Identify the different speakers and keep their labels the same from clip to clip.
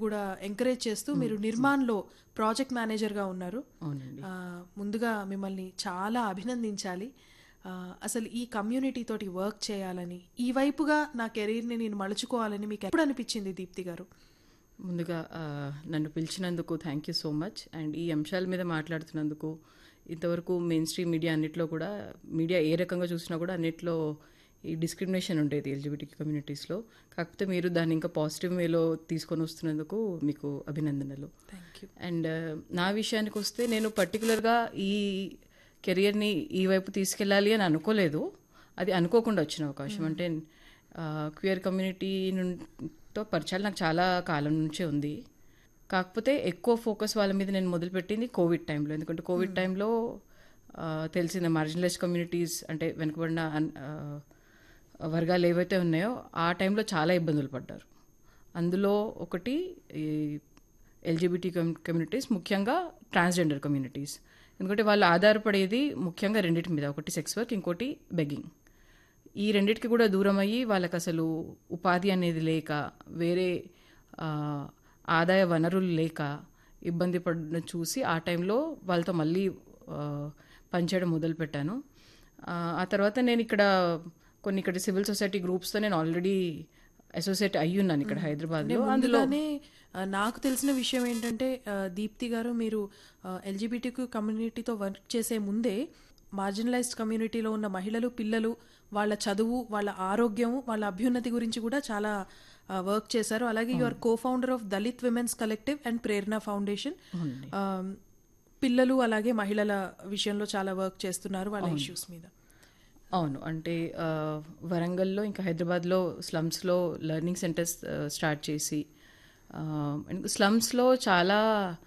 Speaker 1: కూడా ఎంకరేజ్ చేస్తూ మీరు నిర్మాణ్లో ప్రాజెక్ట్ మేనేజర్గా ఉన్నారు. ముందుగా మిమ్మల్ని చాలా అభినందించాలి. అసలు ఈ కమ్యూనిటీ తోటి వర్క్ చేయాలని, ఈ వైపుగా నా కెరీర్ని నేను మలుచుకోవాలని మీకు ఎప్పుడు అనిపించింది దీప్తి గారు?
Speaker 2: ముందుగా నన్ను పిలిచినందుకు thank you so much. And ఈ అంశాల మీద మాట్లాడుతున్నందుకు, ఇంతవరకు మెయిన్ స్ట్రీమ్ మీడియా అన్నిట్లో కూడా, మీడియా ఏ రకంగా చూసినా కూడా అన్నిట్లో ఈ డిస్క్రిమినేషన్ ఉండేది ఎల్జిబిటీ కమ్యూనిటీస్లో. కాకపోతే మీరు దాన్ని ఇంకా పాజిటివ్ వేలో తీసుకొని వస్తున్నందుకు మీకు అభినందనలు. అండ్ నా విషయానికి వస్తే, నేను పర్టికులర్గా ఈ కెరియర్ని ఈ వైపు తీసుకెళ్ళాలి అని అనుకోలేదు. అది అనుకోకుండా వచ్చిన అవకాశం. అంటే క్యూయర్ కమ్యూనిటీతో పరిచయాలు నాకు చాలా కాలం నుంచే ఉంది. కాకపోతే ఎక్కువ ఫోకస్ వాళ్ళ మీద నేను మొదలుపెట్టింది కోవిడ్ టైంలో. ఎందుకంటే కోవిడ్ టైంలో తెలిసిన మార్జినలైజ్ కమ్యూనిటీస్, అంటే వెనుకబడిన వర్గాలు ఏవైతే ఉన్నాయో ఆ టైంలో చాలా ఇబ్బందులు పడ్డారు. అందులో ఒకటి ఈ ఎల్జిబిటీ కమ్యూనిటీస్, ముఖ్యంగా ట్రాన్స్జెండర్ కమ్యూనిటీస్. ఎందుకంటే వాళ్ళు ఆధారపడేది ముఖ్యంగా రెండింటి మీద, ఒకటి సెక్స్ వర్క్, ఇంకోటి బెగ్గింగ్. ఈ రెండింటికి కూడా దూరం అయ్యి వాళ్ళకి అసలు ఉపాధి అనేది లేక, వేరే ఆదాయ వనరులు లేక ఇబ్బంది పడడం చూసి ఆ టైంలో వాళ్ళతో మళ్ళీ పనిచేయడం మొదలుపెట్టాను. ఆ తర్వాత నేను ఇక్కడ సివిల్ సొసైటీ గ్రూప్స్తో నేను ఆల్రెడీ అసోసియేట్ అయ్యి ఉన్నాను ఇక్కడ హైదరాబాద్లో.
Speaker 1: అందులోనే నాకు తెలిసిన విషయం ఏంటంటే, దీప్తి గారు మీరు ఎల్జిబిటీ కమ్యూనిటీతో వర్క్ చేసే ముందే మార్జినలైజ్డ్ కమ్యూనిటీలో ఉన్న మహిళలు, పిల్లలు, వాళ్ళ చదువు, వాళ్ళ ఆరోగ్యం, వాళ్ళ అభ్యున్నతి గురించి కూడా చాలా వర్క్ చేశారు. అలాగే you are co-founder of Dalit women's collective and Prerana foundation. పిల్లలు అలాగే మహిళల విషయంలో చాలా వర్క్ చేస్తున్నారు వాళ్ళ ఇష్యూస్ మీద.
Speaker 2: అవును, అంటే వరంగల్లో ఇంకా హైదరాబాద్లో స్లమ్స్లో లెర్నింగ్ సెంటర్స్ స్టార్ట్ చేసి, స్లమ్స్లో చాలా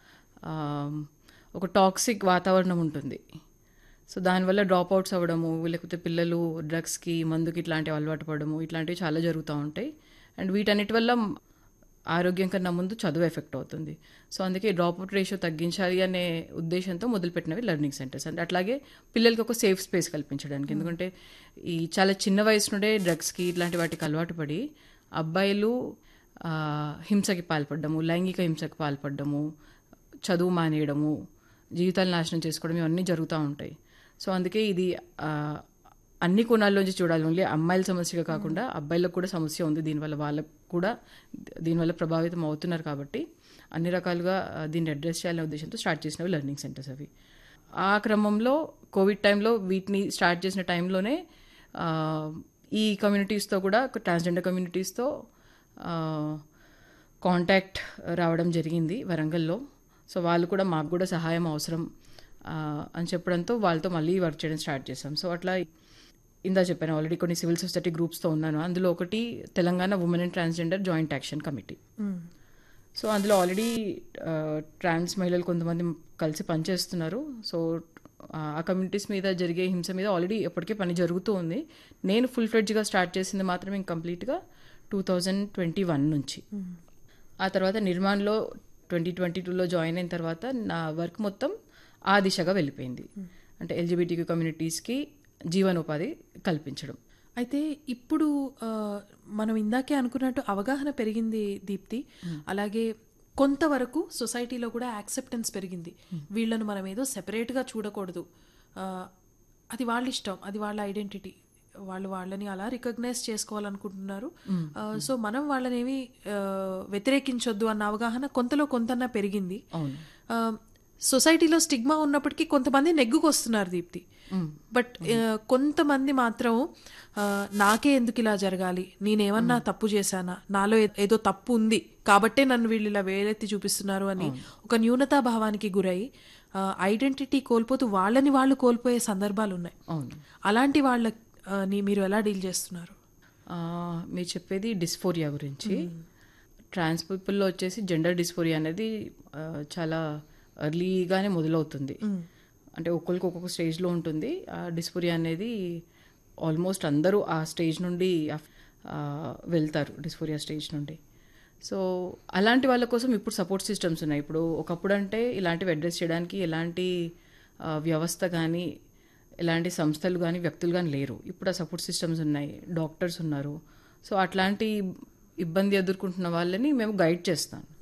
Speaker 2: ఒక టాక్సిక్ వాతావరణం ఉంటుంది. సో దానివల్ల డ్రాప్ అవుట్స్ అవ్వడము, లేకపోతే పిల్లలు డ్రగ్స్కి, మందుకి ఇట్లాంటివి అలవాటు పడము, ఇట్లాంటివి చాలా జరుగుతూ ఉంటాయి. అండ్ వీటన్నిటి వల్ల ఆరోగ్యం కన్నా ముందు చదువు ఎఫెక్ట్ అవుతుంది. సో అందుకే డ్రాప్అవుట్ రేషియో తగ్గించాలి అనే ఉద్దేశంతో మొదలుపెట్టినవి లెర్నింగ్ సెంటర్స్. అంటే అట్లాగే పిల్లలకి ఒక సేఫ్ స్పేస్ కల్పించడానికి. ఎందుకంటే ఈ చాలా చిన్న వయసు నుండే డ్రగ్స్కి ఇట్లాంటి వాటికి అలవాటు పడి అబ్బాయిలు హింసకి పాల్పడ్డము, లైంగిక హింసకి పాల్పడ్డము, చదువు మానేయడము, జీవితాలు నాశనం చేసుకోవడం, ఇవన్నీ జరుగుతూ ఉంటాయి. సో అందుకే ఇది అన్ని కోణాల్లోంచి చూడాలి. ఓన్లీ అమ్మాయిల సమస్యగా కాకుండా అబ్బాయిలకు కూడా సమస్య ఉంది. దీనివల్ల వాళ్ళకు కూడా దీనివల్ల ప్రభావితం అవుతున్నారు. కాబట్టి అన్ని రకాలుగా దీన్ని అడ్రస్ చేయాలనే ఉద్దేశంతో స్టార్ట్ చేసినవి లెర్నింగ్ సెంటర్స్ అవి. ఆ క్రమంలో కోవిడ్ టైంలో వీటిని స్టార్ట్ చేసిన టైంలోనే ఈ కమ్యూనిటీస్తో కూడా, ట్రాన్స్జెండర్ కమ్యూనిటీస్తో కాంటాక్ట్ రావడం జరిగింది వరంగల్లో. సో వాళ్ళు కూడా మాకు కూడా సహాయం అవసరం అని చెప్పడంతో వాళ్ళతో మళ్ళీ వర్క్ చేయడం స్టార్ట్ చేసాం. సో అట్లా ఇందా చెప్పాను, ఆల్రెడీ కొన్ని సివిల్ సొసైటీ గ్రూప్స్తో ఉన్నాను. అందులో ఒకటి Telangana women and transgender joint action committee. So అందులో ఆల్రెడీ ట్రాన్స్ మహిళలు కొంతమంది కలిసి పనిచేస్తున్నారు. సో ఆ కమ్యూనిటీస్ మీద జరిగే హింస మీద ఆల్రెడీ ఎప్పటికే పని జరుగుతూ ఉంది. నేను ఫుల్ ఫ్లెడ్జ్గా స్టార్ట్ చేసింది మాత్రం ఇంకంప్లీట్గా 2021 నుంచి. ఆ తర్వాత నిర్మాణ్లో 2022లో జాయిన్ అయిన తర్వాత నా వర్క్ మొత్తం ఆ దిశగా వెళ్ళిపోయింది. అంటే ఎల్జిబిటిక్యూ కమ్యూనిటీస్కి జీవనోపాధి కల్పించడం.
Speaker 1: అయితే ఇప్పుడు మనం ఇందాకే అనుకున్నట్టు అవగాహన పెరిగింది దీప్తి. అలాగే కొంతవరకు సొసైటీలో కూడా యాక్సెప్టెన్స్ పెరిగింది. వీళ్ళను మనం ఏదో సెపరేట్గా చూడకూడదు, అది వాళ్ళ ఇష్టం, అది వాళ్ళ ఐడెంటిటీ, వాళ్ళని అలా రికగ్నైజ్ చేసుకోవాలనుకుంటున్నారు. సో మనం వాళ్ళనేమి వ్యతిరేకించొద్దు అన్న అవగాహన కొంతలో కొంతన్నా పెరిగింది. సొసైటీలో స్టిగ్మా ఉన్నప్పటికీ కొంతమంది నెగ్గుకొస్తున్నారు దీప్తి. బట్ కొంతమంది మాత్రం నాకే ఎందుకు ఇలా జరగాలి, నేనేమన్నా తప్పు చేశానా, నాలో ఏదో తప్పు ఉంది కాబట్టే నన్ను వీళ్ళు ఇలా వేలెత్తి చూపిస్తున్నారు అని ఒక న్యూనతాభావానికి గురై ఐడెంటిటీ కోల్పోతూ వాళ్ళని వాళ్ళు కోల్పోయే సందర్భాలు ఉన్నాయి. అలాంటి వాళ్ళని మీరు ఎలా డీల్ చేస్తున్నారు?
Speaker 2: మీరు చెప్పేది డిస్ఫోరియా గురించి. ట్రాన్స్ పీపుల్లో వచ్చేసి జెండర్ డిస్ఫోరియా అనేది చాలా ఎర్లీగానే మొదలవుతుంది. అంటే ఒక్కొక్క స్టేజ్లో ఉంటుంది. ఆ డిస్ఫోరియా అనేది ఆల్మోస్ట్ అందరూ ఆ స్టేజ్ నుండి వెళ్తారు, డిస్ఫోరియా స్టేజ్ నుండి. సో అలాంటి వాళ్ళ కోసం ఇప్పుడు సపోర్ట్ సిస్టమ్స్ ఉన్నాయి. ఇప్పుడు ఒకప్పుడు అంటే ఇలాంటివి అడ్రస్ చేయడానికి ఎలాంటి వ్యవస్థ కానీ, ఎలాంటి సంస్థలు కానీ, వ్యక్తులు కానీ లేరు. ఇప్పుడు ఆ సపోర్ట్ సిస్టమ్స్ ఉన్నాయి, డాక్టర్స్ ఉన్నారు. సో అట్లాంటి ఇబ్బంది ఎదుర్కొంటున్న వాళ్ళని మేము గైడ్ చేస్తాం.